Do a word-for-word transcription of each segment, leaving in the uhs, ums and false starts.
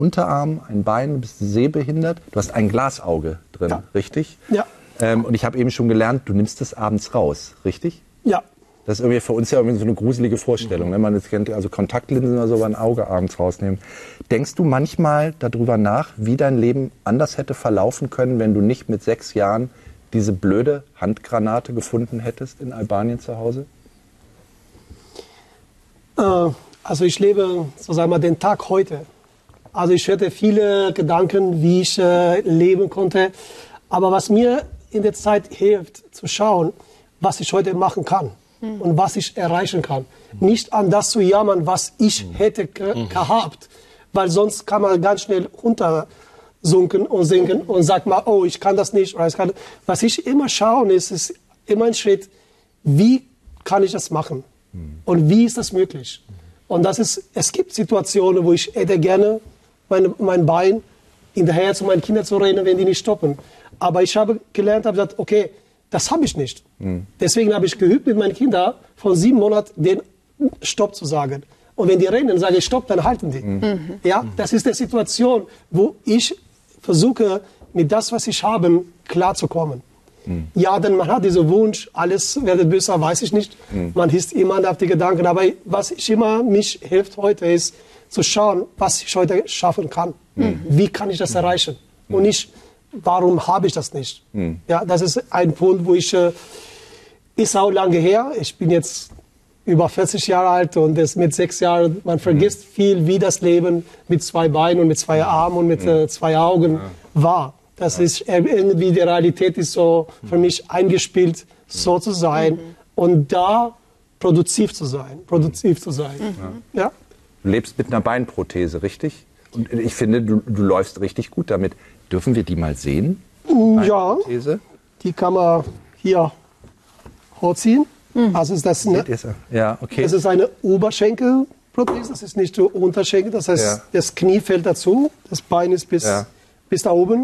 Unterarm, ein Bein, du bist sehbehindert. Du hast ein Glasauge drin, Ja. richtig? Ja. Ähm, und ich habe eben schon gelernt, du nimmst es abends raus, richtig? Ja. Das ist irgendwie für uns ja irgendwie so eine gruselige Vorstellung. Mhm. Wenn man jetzt kennt, also Kontaktlinsen oder so, aber ein Auge abends rausnehmen. Denkst du manchmal darüber nach, wie dein Leben anders hätte verlaufen können, wenn du nicht mit sechs Jahren diese blöde Handgranate gefunden hättest in Albanien zu Hause? Äh, also ich lebe, so sagen wir, den Tag heute. Also ich hätte viele Gedanken, wie ich äh, leben konnte. Aber was mir in der Zeit hilft, zu schauen, was ich heute machen kann mhm. und was ich erreichen kann. Mhm. Nicht an das zu jammern, was ich mhm. hätte ge mhm. gehabt. Weil sonst kann man ganz schnell runtersunken und sinken und sagt mal, oh, ich kann das nicht. Oder ich kann. Was ich immer schaue, ist, ist immer ein Schritt, wie kann ich das machen? Mhm. Und wie ist das möglich? Mhm. Und das ist, es gibt Situationen, wo ich hätte gerne mein, mein Bein hinterher zu meinen Kindern zu rennen, wenn die nicht stoppen. Aber ich habe gelernt, habe gesagt, okay, das habe ich nicht. Mhm. Deswegen habe ich geübt mit meinen Kindern von sieben Monaten den Stopp zu sagen. Und wenn die rennen, sage ich Stopp, dann halten die. Mhm. Ja, das ist die Situation, wo ich versuche, mit das, was ich habe, klarzukommen. Mhm. Ja, denn man hat diesen Wunsch, alles werde besser, weiß ich nicht. Mhm. Man ist immer auf die Gedanken. Aber was ich immer mich hilft heute, ist zu schauen, was ich heute schaffen kann. Mhm. Wie kann ich das erreichen? Mhm. Und nicht, warum habe ich das nicht? Mhm. Ja, das ist ein Punkt, wo ich, äh, ist auch lange her. Ich bin jetzt über vierzig Jahre alt und das mit sechs Jahren, man vergisst mhm. viel, wie das Leben mit zwei Beinen und mit zwei Armen und mit mhm. äh, zwei Augen ja. war. Das ja. ist irgendwie, die Realität ist so für mich eingespielt, so zu sein mhm. und da produktiv zu sein, produktiv zu sein. Mhm. Ja. Ja? Du lebst mit einer Beinprothese, richtig? Und ich finde, du, du läufst richtig gut damit. Dürfen wir die mal sehen? Ja, die kann man hier hochziehen. Mhm. Also ist das, eine, ja, okay. das ist eine Oberschenkelprothese, das ist nicht der Unterschenkel. Das heißt, ja. das Knie fällt dazu, das Bein ist bis, ja. bis da oben.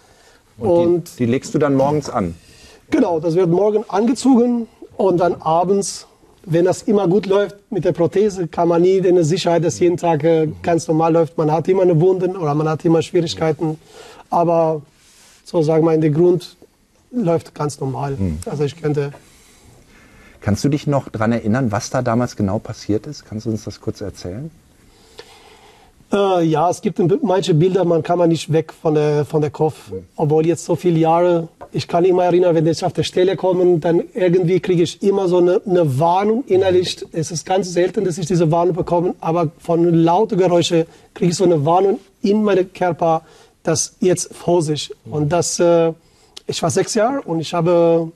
Und, und die, die legst du dann morgens an? Genau, das wird morgen angezogen und dann abends, wenn das immer gut läuft mit der Prothese, kann man nie eine Sicherheit, dass jeden Tag äh, ganz normal läuft. Man hat immer eine Wunden oder man hat immer Schwierigkeiten. Aber so sagen wir, in der Grund läuft ganz normal. Mhm. Also ich könnte. Kannst du dich noch daran erinnern, was da damals genau passiert ist? Kannst du uns das kurz erzählen? Äh, ja, es gibt manche Bilder, man kann man nicht weg von der, von der Kopf. Mhm. Obwohl jetzt so viele Jahre, ich kann immer erinnern, wenn ich auf der Stelle komme, dann irgendwie kriege ich immer so eine, eine Warnung innerlich. Es ist ganz selten, dass ich diese Warnung bekomme, aber von lauten Geräuschen kriege ich so eine Warnung in meinem Körper, dass jetzt Vorsicht. Mhm. Und das, äh, ich war sechs Jahre und ich habe,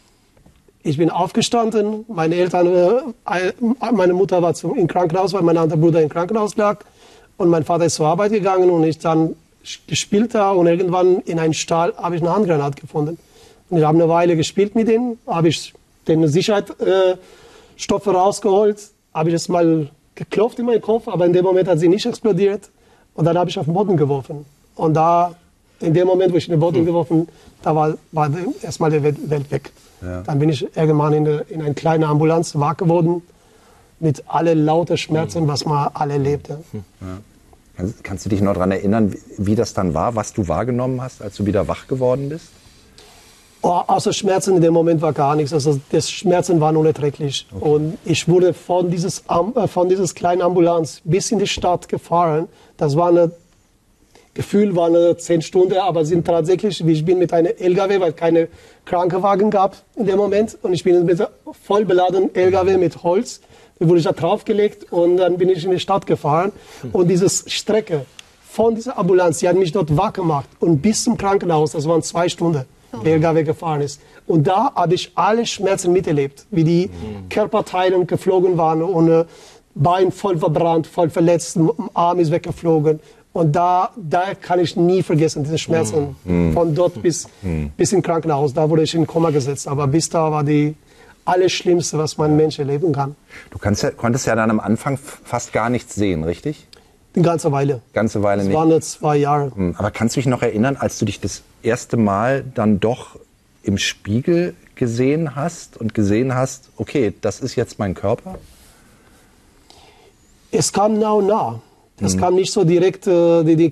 ich bin aufgestanden, meine Eltern, äh, meine Mutter war zum, im Krankenhaus, weil mein anderer Bruder im Krankenhaus lag. Und mein Vater ist zur Arbeit gegangen und ich dann gespielt da und irgendwann in einem Stall habe ich eine Handgranate gefunden. Und ich habe eine Weile gespielt mit denen, habe ich den Sicherheitsstoffe äh, rausgeholt, habe ich es mal geklopft in meinen Kopf, aber in dem Moment hat sie nicht explodiert und dann habe ich auf den Boden geworfen. Und da, in dem Moment, wo ich in den Boden hm. geworfen, da war, war erstmal die Welt weg. Ja. Dann bin ich irgendwann in, eine, in eine kleine Ambulanz wach geworden, mit alle lauten Schmerzen, was man alle erlebt. Ja. Ja. Kannst, kannst du dich noch daran erinnern, wie, wie das dann war, was du wahrgenommen hast, als du wieder wach geworden bist? Oh, außer Schmerzen in dem Moment war gar nichts. Also das Schmerzen waren unerträglich. Okay. Und ich wurde von dieses, äh, von dieses kleinen Ambulanz bis in die Stadt gefahren. Das war eine Gefühl, war eine zehn Stunden, aber sind tatsächlich, ich bin mit einem L K W, weil es keine Krankenwagen gab in dem Moment. Und ich bin mit einem voll beladenen L K W mit Holz. Da wurde ich da draufgelegt und dann bin ich in die Stadt gefahren. Und diese Strecke von dieser Ambulanz, die hat mich dort wach gemacht. Und bis zum Krankenhaus, das waren zwei Stunden, der L K W gefahren ist. Und da habe ich alle Schmerzen miterlebt, wie die mhm. Körperteile geflogen waren und äh, Bein voll verbrannt, voll verletzt, Arm ist weggeflogen. Und da, da kann ich nie vergessen, diese Schmerzen mhm. von dort bis, mhm. bis ins Krankenhaus. Da wurde ich in Koma gesetzt. Aber bis da war die alles Schlimmste, was man Mensch erleben kann. Du kannst ja, konntest ja dann am Anfang fast gar nichts sehen, richtig? Eine ganze Weile. Ganze Weile das nicht. Das waren jetzt zwei Jahre. Aber kannst du dich noch erinnern, als du dich das erste Mal dann doch im Spiegel gesehen hast und gesehen hast, okay, das ist jetzt mein Körper? Es kam nah und nah. Es mhm. kam nicht so direkt, äh, die, die